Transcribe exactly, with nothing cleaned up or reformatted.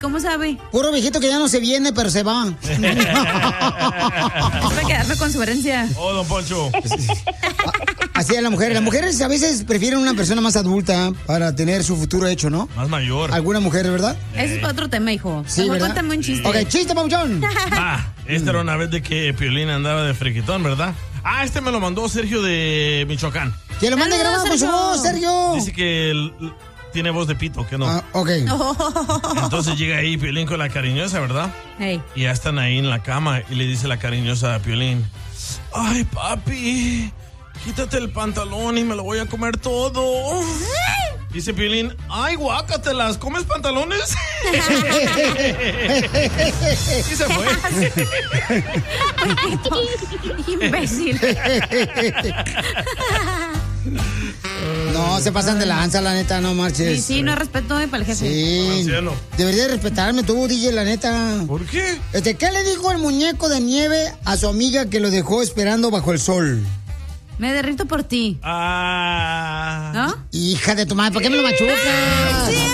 ¿Cómo sabe? Puro viejito que ya no se viene, pero se va. Es para quedarme con su herencia. Oh, don Poncho. Así es la mujer. Las mujeres a veces prefieren una persona más adulta para tener su futuro hecho, ¿no? Más mayor. Alguna mujer, ¿verdad? Ese es otro tema, hijo. Sí, Mejor ¿verdad? cuéntame un chiste. Ok, chiste, papuchón. Ah, esta era una vez de que Piolín andaba de friquitón, ¿verdad? Ah, este me lo mandó Sergio de Michoacán. Que lo mande grabado con su voz, Sergio. Dice que el- tiene voz de pito, que no. Ah, ok. Entonces llega ahí Piolín con la cariñosa, ¿verdad? Hey. Y ya están ahí en la cama y le dice la cariñosa a Piolín: ay, papi, quítate el pantalón y me lo voy a comer todo. Dice Piolín: ay, guácatelas, ¿comes pantalones? Y se fue. Imbécil. No, se pasan de lanza, la neta, no marches. Sí, sí, no respeto eh, para el jefe. Sí. Anciano. Deberías respetarme tú, D J, la neta. ¿Por qué? Este, ¿qué le dijo el muñeco de nieve a su amiga que lo dejó esperando bajo el sol? Me derrito por ti. Ah. ¿No? Hija de tu madre, ¿por qué me lo machucas? Sí,